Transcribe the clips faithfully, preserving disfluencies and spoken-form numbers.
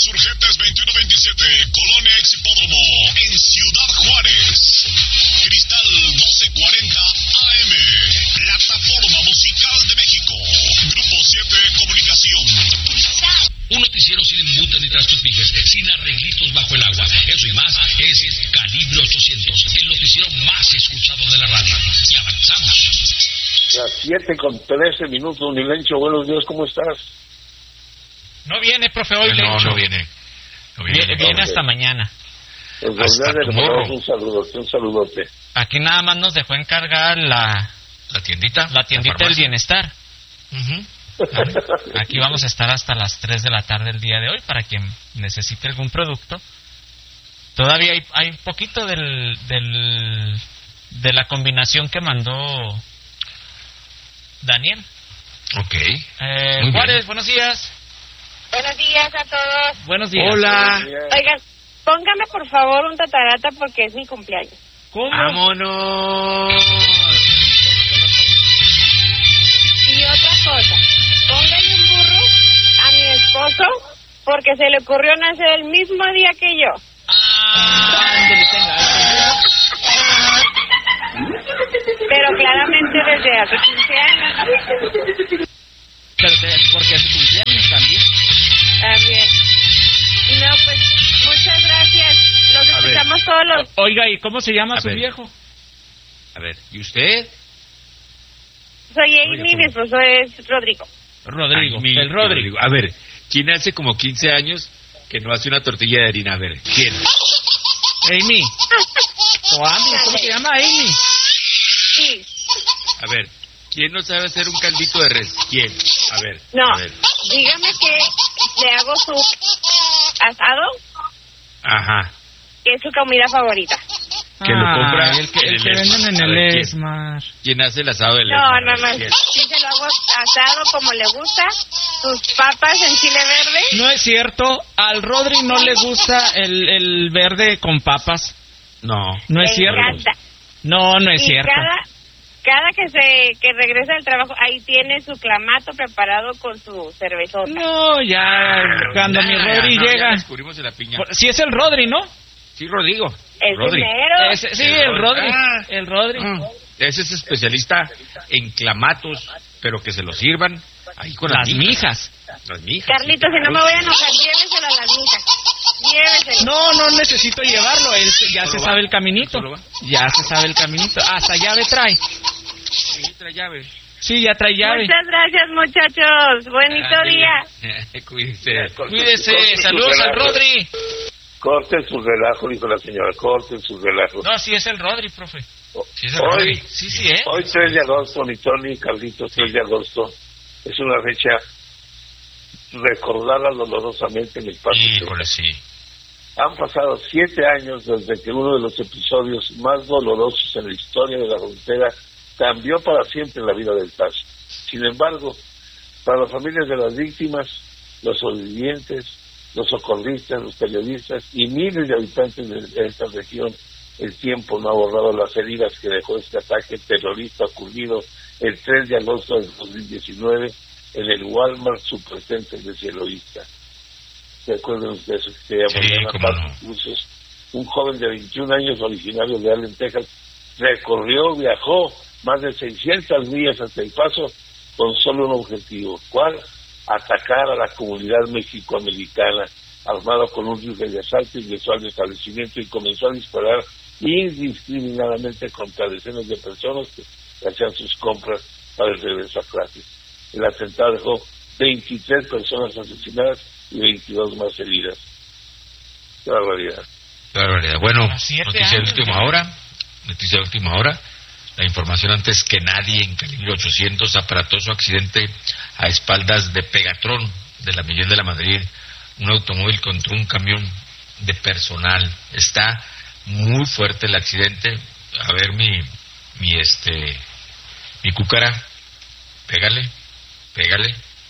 Insurgentes veintiuno veintisiete, Colonia Exhipódromo, en Ciudad Juárez. Cristal doce cuarenta A M, Plataforma Musical de México. Grupo siete Comunicación. Un noticiero sin embute ni trastopijes, sin arreglitos bajo el agua. Eso y más es Calibre ochocientos, el noticiero más escuchado de la radio. Y avanzamos. Las siete con trece minutos, Nilencho, buenos días, ¿cómo estás? No viene, profe, hoy no, Lencho. No, viene. No viene. Viene, viene hasta mañana. Pues hasta de un saludote, un saludote. Aquí nada más nos dejó encargar la... ¿La tiendita? La tiendita la del bienestar. Uh-huh. Aquí vamos a estar hasta las tres de la tarde el día de hoy para quien necesite algún producto. Todavía hay, hay poquito del, del de la combinación que mandó Daniel. Ok. Eh, Juárez, buenos días. Buenos días a todos. Buenos días. Hola. Oigan, póngame por favor un tatarata porque es mi cumpleaños. ¿Cómo? ¡Vámonos! Y otra cosa, póngale un burro a mi esposo porque se le ocurrió nacer el mismo día que yo. Ah, ándale, tenga. Pero claramente desde hace quince años. Pero porque es su cumpleaños también. También. No, pues, muchas gracias. Los A escuchamos ver. todos los... Oiga, ¿y cómo se llama A su ver. viejo? A ver, ¿y usted? Soy Amy, mi esposo es Rodrigo. Rodrigo, Ay, mi- el Rodrigo. A ver, ¿quién hace como quince años que no hace una tortilla de harina? A ver, ¿quién? Amy. O Amy, ¿cómo se llama Amy? Sí. A ver, ¿quién no sabe hacer un caldito de res? ¿Quién? A ver. No, A ver. dígame que le hago su asado, Ajá. que es su comida favorita. Que lo compra el que, en el que el venden en Esmar. A ver, el ¿quién? Esmar. ¿Quién hace el asado del No, Esmar? no, no. ¿Quién? Sí se lo hago asado como le gusta, sus papas en chile verde. No es cierto, al Rodri no le gusta el, el verde con papas. No. No Le es cierto. encanta. No, no es Y cierto. cada, cada que se que regresa del trabajo, ahí tiene su clamato preparado con su cervezota. No, ya cuando mi Nah, Rodri no, ya llega. descubrimos en la piña. Si es el Rodri, ¿no? Sí, Rodrigo. Es Rodri. dinero. Ese- sí, El el Rodri. Ah. El Rodri. Mm. Ese es especialista en clamatos, pero que se lo sirvan ahí con las, Las mijas. Las mijas. Carlitos, sí, si no me claro. voy a enojar, lléveselo a las mijas. Lléveselo. No, no necesito llevarlo, él ya Solo se va. sabe el caminito. Solo va. Ya se sabe el caminito. Hasta llave trae. Sí, trae llave. Sí, ya trae llave. Muchas gracias, muchachos. Bonito Ándele. día. Cuídese. Cuídese, saludos al Rodri. Corten su relajo, dijo la señora, corten su relajo. No, sí es el Rodri, profe. Sí, es el Rodri. Hoy, Sí, sí, ¿eh? hoy tres de agosto, mi Tony, Carlitos, tres de agosto, es una fecha recordada dolorosamente en el paso. Híjole, sí. Han pasado siete años desde que uno de los episodios más dolorosos en la historia de la frontera cambió para siempre la vida del Paso. Sin embargo, para las familias de las víctimas, los sobrevivientes, los socorristas, los periodistas y miles de habitantes de esta región, el tiempo no ha borrado las heridas que dejó este ataque terrorista ocurrido el tres de agosto del dos mil diecinueve en el Walmart Supercenter de Cielovista. ¿Se acuerdan ustedes que se llama Sí, Diana cómo Paz no. Cruces? Un joven de veintiún años originario de Allen, Texas, recorrió, viajó más de seiscientas millas hasta El Paso con solo un objetivo. ¿Cuál? Atacar a la comunidad mexicoamericana. Armado con un rifle de asalto, ingresó al establecimiento y comenzó a disparar indiscriminadamente contra decenas de personas que hacían sus compras para el regreso a clases. El atentado dejó veintitrés personas asesinadas y veintidós más heridas. Qué barbaridad. Qué barbaridad. Bueno, A siete noticia de años, última ya. hora. Noticia de última hora. La información antes que nadie en Calibre ochocientos, aparatoso accidente a espaldas de Pegatron de la Miguel de la Madrid. Un automóvil contra un camión de personal. Está muy fuerte el accidente. A ver mi, mi este, mi cúcara. Pégale, pégale.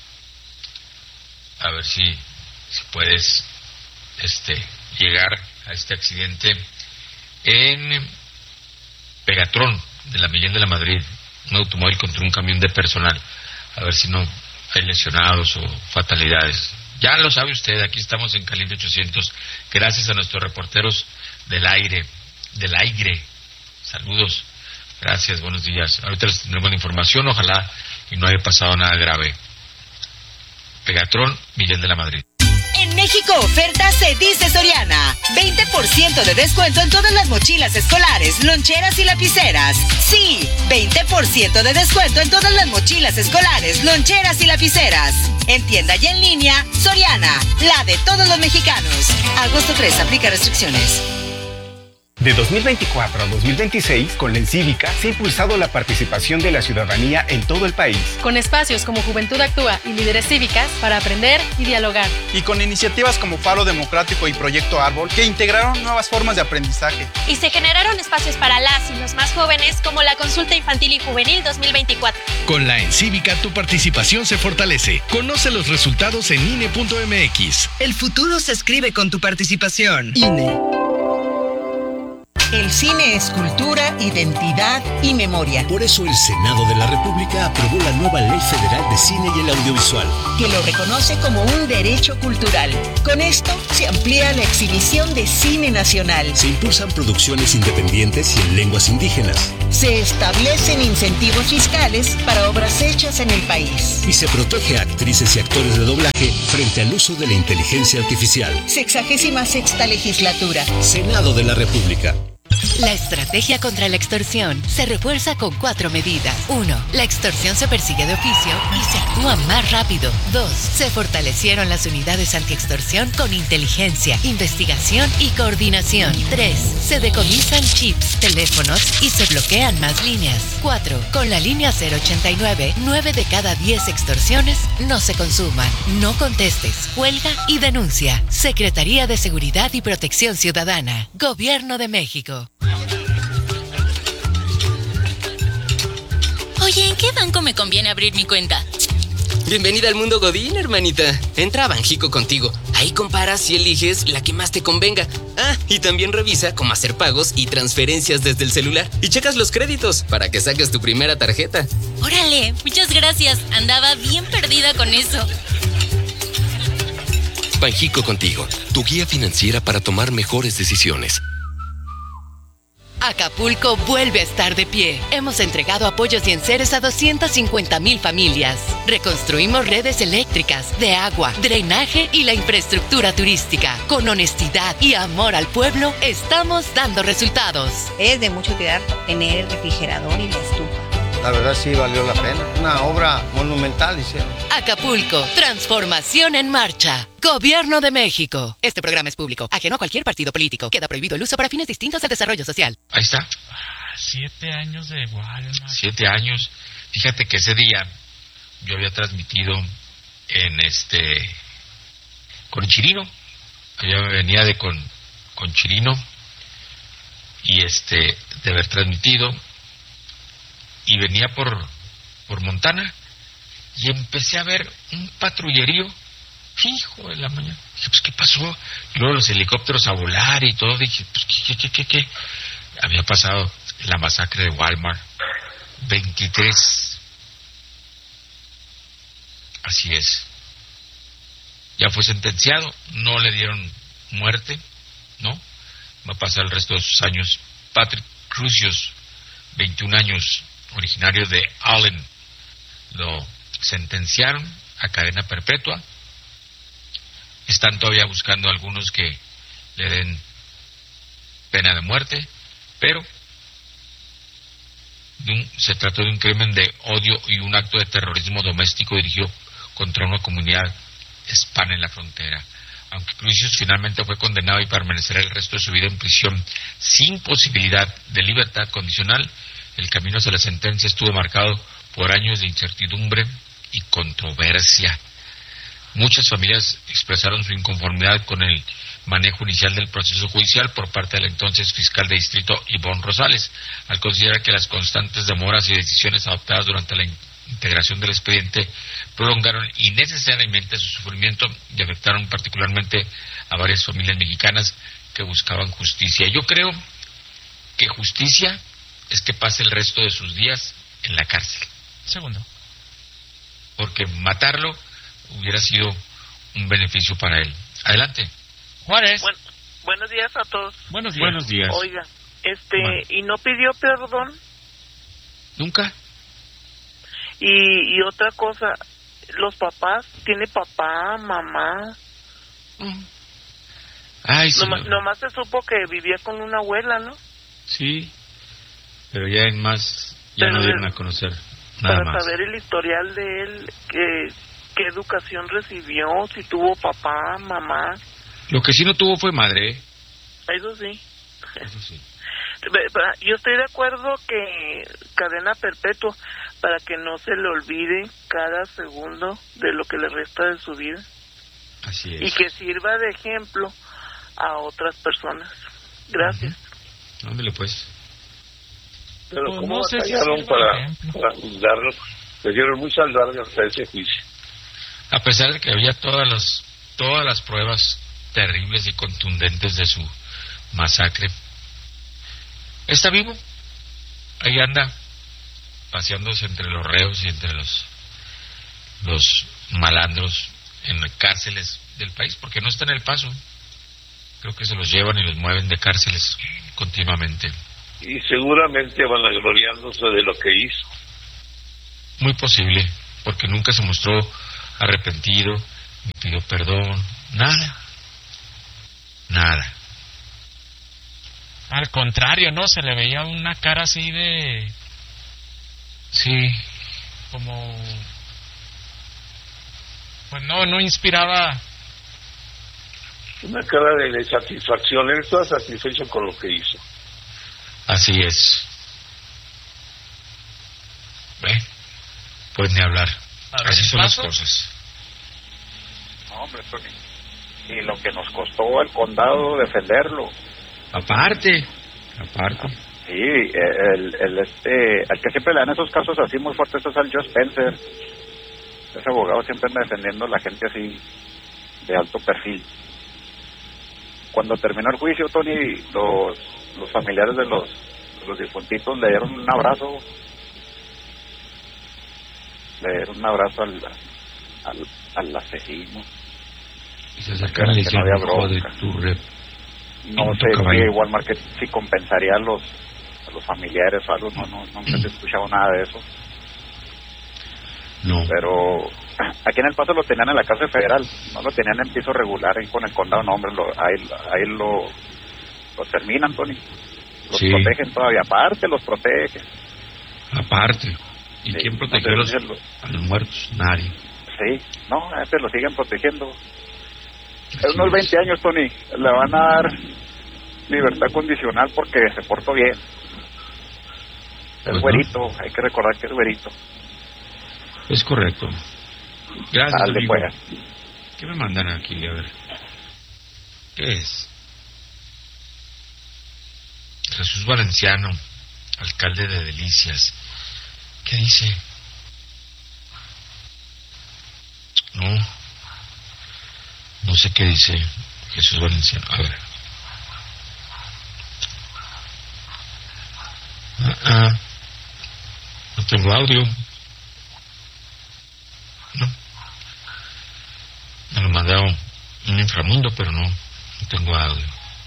A ver si, si puedes, este, llegar a este accidente en Pegatron de la Millén de la Madrid, un automóvil contra un camión de personal. A ver si no hay lesionados o fatalidades. Ya lo sabe usted, aquí estamos en Calibre ochocientos, gracias a nuestros reporteros del aire, del aire. Saludos, gracias, buenos días. Ahorita les tendremos la información, ojalá y no haya pasado nada grave. Pegatron, Miguel de la Madrid. En México oferta se dice Soriana. veinte por ciento de descuento en todas las mochilas escolares, loncheras y lapiceras. Sí, veinte por ciento de descuento en todas las mochilas escolares, loncheras y lapiceras. En tienda y en línea, Soriana, la de todos los mexicanos. Agosto tres, aplica restricciones. De dos mil veinticuatro a dos mil veintiséis, con la Encívica se ha impulsado la participación de la ciudadanía en todo el país. Con espacios como Juventud Actúa y Líderes Cívicas para aprender y dialogar. Y con iniciativas como Faro Democrático y Proyecto Árbol que integraron nuevas formas de aprendizaje. Y se generaron espacios para las y los más jóvenes como la Consulta Infantil y Juvenil dos mil veinticuatro. Con la Encívica tu participación se fortalece. Conoce los resultados en I N E punto M X. El futuro se escribe con tu participación. I N E. El cine es cultura, identidad y memoria. Por eso el Senado de la República aprobó la nueva Ley Federal de Cine y el Audiovisual, que lo reconoce como un derecho cultural. Con esto se amplía la exhibición de cine nacional. Se impulsan producciones independientes y en lenguas indígenas. Se establecen incentivos fiscales para obras hechas en el país. Y se protege a actrices y actores de doblaje frente al uso de la inteligencia artificial. Sexagésima sexta legislatura. Senado de la República. La estrategia contra la extorsión se refuerza con cuatro medidas. Uno, la extorsión se persigue de oficio y se actúa más rápido. Dos, se fortalecieron las unidades antiextorsión con inteligencia, investigación y coordinación. Tres, se decomisan chips, teléfonos y se bloquean más líneas. Cuatro, con la línea cero ochenta y nueve, nueve de cada diez extorsiones no se consuman. No contestes, cuelga y denuncia. Secretaría de Seguridad y Protección Ciudadana. Gobierno de México. Oye, ¿en qué banco me conviene abrir mi cuenta? Bienvenida al mundo Godín, hermanita. Entra a Banjico Contigo. Ahí comparas y eliges la que más te convenga. Ah, y también revisa cómo hacer pagos y transferencias desde el celular. Y checas los créditos para que saques tu primera tarjeta. Órale, muchas gracias. Andaba bien perdida con eso. Banjico Contigo, tu guía financiera para tomar mejores decisiones. Acapulco vuelve a estar de pie. Hemos entregado apoyos y enseres a doscientas cincuenta mil familias. Reconstruimos redes eléctricas, de agua, drenaje y la infraestructura turística. Con honestidad y amor al pueblo, estamos dando resultados. Es de mucha utilidad tener el refrigerador y la estufa. La verdad sí valió la pena. Una obra monumental hicieron. Acapulco, transformación en marcha. Gobierno de México. Este programa es público, ajeno a cualquier partido político. Queda prohibido el uso para fines distintos del desarrollo social. Ahí está. Ah, siete años de Walmart. Siete años. Fíjate que ese día yo había transmitido en este con Chirino. Yo venía de con, con Chirino y este de haber transmitido. Y venía por, por Montana y empecé a ver un patrullerío fijo en la mañana. Dije, pues, ¿qué pasó? Y luego los helicópteros a volar y todo. Dije, pues, ¿qué, qué, qué, qué? Había pasado la masacre de Walmart. veintitrés. Así es. Ya fue sentenciado. No le dieron muerte, ¿no? Va a pasar el resto de sus años. Patrick Crucius, veintiún años, originario de Allen, lo sentenciaron a cadena perpetua. Están todavía buscando a algunos que le den pena de muerte, pero de un, se trató de un crimen de odio y un acto de terrorismo doméstico dirigido contra una comunidad hispana en la frontera. Aunque Crucius finalmente fue condenado y permanecerá el resto de su vida en prisión sin posibilidad de libertad condicional, el camino hacia la sentencia estuvo marcado por años de incertidumbre y controversia. Muchas familias expresaron su inconformidad con el manejo inicial del proceso judicial por parte del entonces fiscal de distrito Ivonne Rosales, al considerar que las constantes demoras y decisiones adoptadas durante la integración del expediente prolongaron innecesariamente su sufrimiento y afectaron particularmente a varias familias mexicanas que buscaban justicia. Yo creo que justicia es que pase el resto de sus días en la cárcel. Segundo. Porque matarlo hubiera sido un beneficio para él. Adelante. Juárez. Bueno, buenos días a todos. Buenos días. Buenos días. Oiga, este, bueno. ¿y no pidió perdón? Nunca. Y, y otra cosa, los papás, ¿tiene papá, mamá? Mm. Ay, sí. Nomás, nomás se supo que vivía con una abuela, ¿no? Sí, pero ya en más, ya pero no dieron a conocer nada para más. Para saber el historial de él, que, qué educación recibió, si tuvo papá, mamá. Lo que sí no tuvo fue madre. Eso sí. Eso sí. Yo estoy de acuerdo que cadena perpetua, para que no se le olvide cada segundo de lo que le resta de su vida. Así es. Y que sirva de ejemplo a otras personas. Gracias. Uh-huh. Ándale pues. Pero pues ¿cómo no sé batallaron si para, para juzgarlo? Le dieron muchas largas hasta ese juicio. A pesar de que había todas las, todas las pruebas terribles y contundentes de su masacre, está vivo. Ahí anda, paseándose entre los reos y entre los, los malandros en cárceles del país, porque no está en El Paso. Creo que se los llevan y los mueven de cárceles continuamente. Y seguramente van gloriándose de lo que hizo. Muy posible, porque nunca se mostró arrepentido, ni pidió perdón, nada. Nada. Al contrario, ¿no? Se le veía una cara así de... Sí. Como... Pues no, no inspiraba... Una cara de, de satisfacción. Él estaba satisfecho con lo que hizo. Así es. Bueno, pues ni hablar. Así son las cosas. No, hombre, Tony. Y lo que nos costó al condado defenderlo. Aparte, aparte. Sí, el, el este, al que siempre le dan esos casos así muy fuertes es al Joe Spencer. Ese abogado siempre anda defendiendo a la gente así de alto perfil. Cuando terminó el juicio, Tony, los, los familiares de los, de los difuntitos le dieron un abrazo. Le dieron un abrazo al, al, al asesino. Y se acercaron y decían, no hijo de tu rep. No sé si Walmart que si compensaría a los, a los familiares o algo, no, no, nunca se escuchado nada de eso. No. Pero aquí en El Paso lo tenían en la cárcel federal, no lo tenían en piso regular ahí con el condado, no hombre, lo, ahí, ahí lo, lo terminan, Tony. Los sí. protegen todavía, aparte los protegen. Aparte. ¿Y sí, quién protegió no a, los, a los muertos? Nadie. Sí, no, a este lo siguen protegiendo. En unos veinte años, Tony, le van a dar libertad condicional porque se portó bien. Es pues güerito, no. Hay que recordar que es güerito. Es correcto. Gracias, Dale, amigo. Pues. ¿Qué me mandan aquí? A ver. ¿Qué es? Jesús Valenciano, alcalde de Delicias. ¿Qué dice? No. No sé qué dice Jesús Valenciano. A ver. Ah, ah. No tengo audio. No. Me lo mandaron un inframundo, pero no, no tengo audio.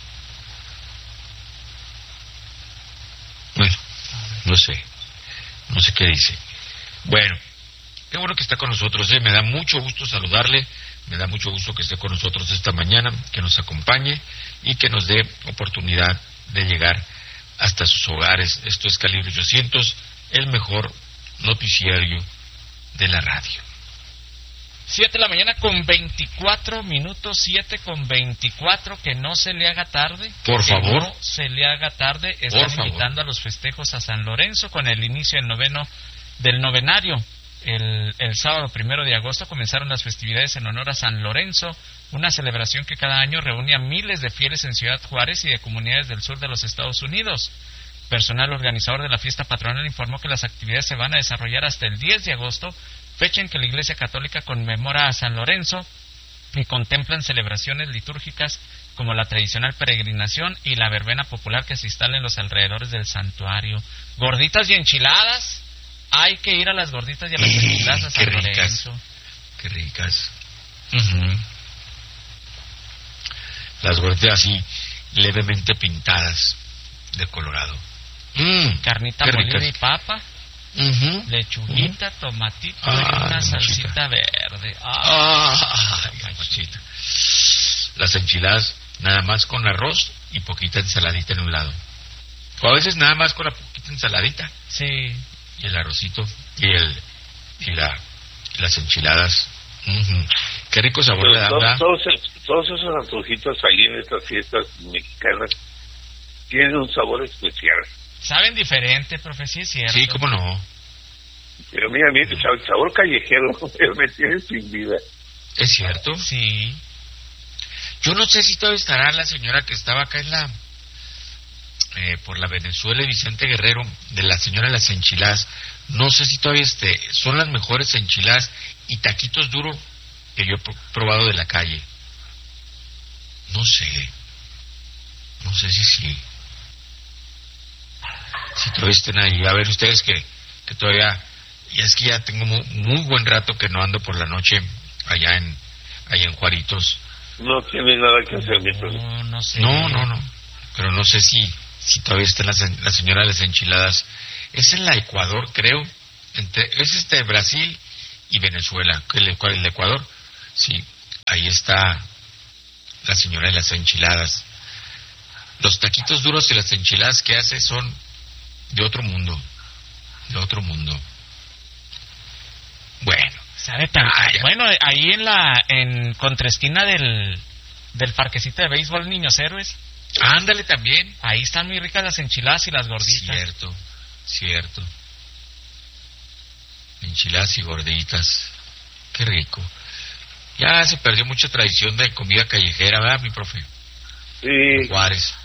Bueno, no sé. No sé qué dice. Bueno, qué bueno que está con nosotros, ¿eh? Me da mucho gusto saludarle. Me da mucho gusto que esté con nosotros esta mañana, que nos acompañe y que nos dé oportunidad de llegar hasta sus hogares. Esto es Calibre ochocientos, el mejor noticiario de la radio. siete de la mañana con veinticuatro minutos, siete con veinticuatro, que no se le haga tarde. Por que favor. no se le haga tarde. Están Por invitando favor. a los festejos a San Lorenzo con el inicio del noveno del novenario. El, el sábado primero de agosto comenzaron las festividades en honor a San Lorenzo, una celebración que cada año reúne a miles de fieles en Ciudad Juárez y de comunidades del sur de los Estados Unidos. Personal organizador de la fiesta patronal informó que las actividades se van a desarrollar hasta el diez de agosto, fecha en que la Iglesia Católica conmemora a San Lorenzo y contemplan celebraciones litúrgicas como la tradicional peregrinación y la verbena popular que se instala en los alrededores del santuario. Gorditas y enchiladas. Hay que ir a las gorditas y a las enchiladas a San Qué ricas. Lorenzo. Qué ricas. Uh-huh. las gorditas así levemente pintadas de colorado. Mm, carnita molida y papa, uh-huh, lechuguita, uh-huh, tomatito, ah, y una salsita chica. verde. Ah, ah, ay, las enchiladas nada más con arroz y poquita ensaladita en un lado. O a veces nada más con la poquita ensaladita. Sí. Y el arrocito y el y la y las enchiladas. Uh-huh. Qué rico sabor le da. Todos, todos, todos esos antojitos ahí en estas fiestas mexicanas tienen un sabor especial. Saben diferente, profe, sí es cierto. Sí, cómo no. Pero mira, mira, el sabor callejero me tiene sin vida. ¿Es cierto? Sí. Yo no sé si todavía estará la señora que estaba acá en la... Eh, por la Venezuela y Vicente Guerrero, de la señora de las enchiladas. No sé si todavía este, son las mejores enchiladas y taquitos duros que yo he probado de la calle. No sé. No sé si sí. Si todavía estén ahí. A ver ustedes que, que todavía... Y es que ya tengo muy, muy buen rato que no ando por la noche allá en allá en Juaritos. No tiene nada que hacer mientras... No, no sé. No, no, no. Pero no sé si, si todavía está la, la señora de las enchiladas. Es en la Ecuador, creo. Entre, es este Brasil y Venezuela. ¿El, el Ecuador? Sí, ahí está la señora de las enchiladas. Los taquitos duros y las enchiladas que hace son de otro mundo. De otro mundo. Bueno. ¿Sabe tan? Ah, bueno, ahí en la en contraesquina del del parquecito de béisbol Niños Héroes. Ándale también. Ahí están muy ricas las enchiladas y las gorditas. Cierto, cierto. Enchiladas y gorditas. Qué rico. Ya se perdió mucha tradición de comida callejera, ¿verdad, mi profe? Sí. Juárez.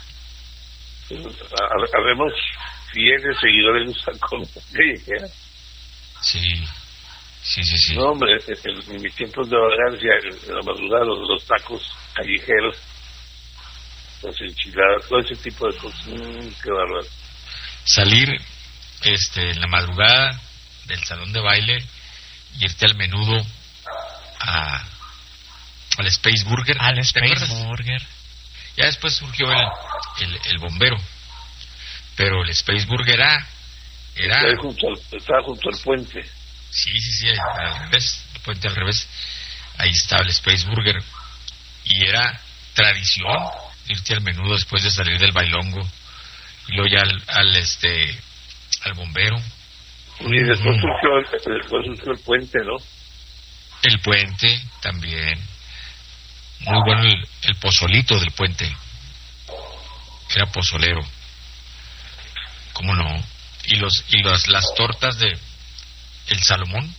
Habemos fieles seguidores de esa comida callejera. Sí. Sí, sí, sí. No, hombre, en, en mis tiempos de vagancia, en la madrugada, los, los tacos callejeros, las enchiladas, todo ese tipo de cosas. Mm, qué bárbaro. Salir este, en la madrugada del salón de baile, irte al menudo a, al Space Burger. Al Space Burger. Ya después surgió el, el, el bombero, pero el Space Burger era... era... Estaba junto al, estaba junto al puente. Sí, sí, sí, al revés, el puente al revés. Ahí estaba el Space Burger. Y era tradición irte al menudo después de salir del bailongo. Y luego ya al, al este al bombero. Y después, mm. surgió, después surgió el puente, ¿no? El puente también. Muy bueno el, el pozolito del puente. Era pozolero. ¿Cómo no? Y los y las las tortas de el Salomón,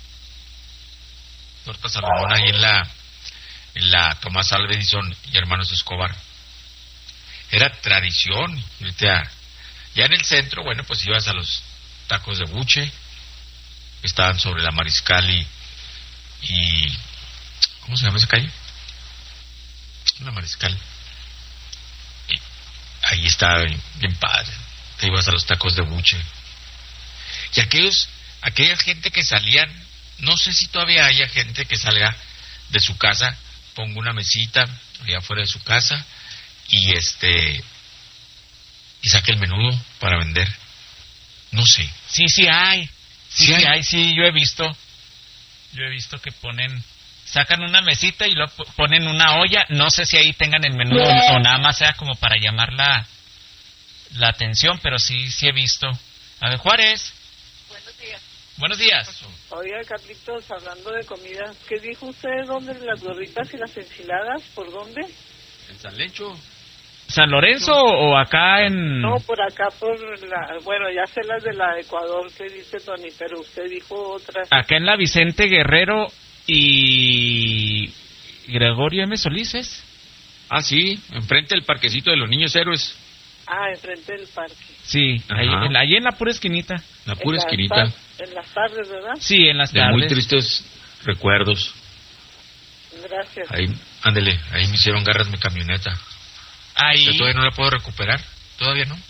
torta Salomón ahí en la en la Tomás Alva Edison y Hermanos Escobar. Era tradición irte a, ya en el centro, bueno, pues ibas a los tacos de buche, que estaban sobre la Mariscal y, y ¿cómo se llama esa calle? La Mariscal. Y ahí estaba bien, bien padre. Te ibas a los tacos de buche. Y aquellos aquella gente que salían, no sé si todavía haya gente que salga de su casa, ponga una mesita allá afuera de su casa y este y saque el menudo para vender. No sé. Sí, sí hay. Sí, ¿Sí, sí hay? hay, sí, yo he visto. Yo he visto que ponen, sacan una mesita y luego ponen una olla, no sé si ahí tengan el menudo o nada más sea como para llamar la la atención, pero sí, sí he visto. A ver, Juárez. Buenos días. Buenos días. Oiga, Carlitos, hablando de comida, ¿qué dijo usted? ¿Dónde las gorditas y las enchiladas? ¿Por dónde? En San Lencho. ¿San Lorenzo o acá en...? No, por acá, por la... Bueno, ya sé las de la Ecuador que dice Tony, pero usted dijo otras. Acá en la Vicente Guerrero y... Gregorio M. Solices. Ah, sí, enfrente del parquecito de los Niños Héroes. Ah, enfrente del parque. Sí, ahí en, la, ahí en la pura esquinita. La pura en esquinita. Las, en las tardes, ¿verdad? Sí, en las de tardes. Muy tristes recuerdos. Gracias. Ahí, ándele, ahí me hicieron garras mi camioneta. Ahí. Yo todavía no la puedo recuperar, todavía no.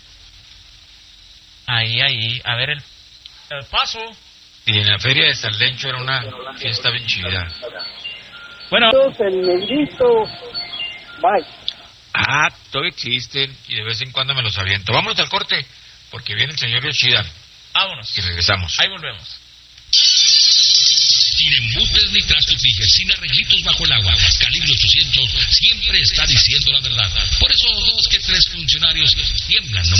Ahí, ahí, a ver el, el paso. Y en la feria de San Lencho era una fiesta bien chida. Bueno. El negrito. Bye. Ah, todavía existen y de vez en cuando me los aviento. Vámonos al corte, porque viene el señor Yoshida. Vámonos. Y regresamos. Ahí volvemos. Sin embustes ni trastos Níger, sin arreglitos bajo el agua. Calibre ochocientos siempre está diciendo la verdad. Por eso dos que tres funcionarios tiemblan nomás